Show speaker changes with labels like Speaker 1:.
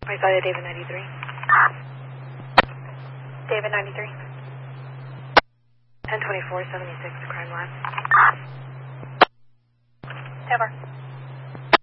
Speaker 1: I saw you, David 93. David 93. 1024, 76, crime lab. Tower.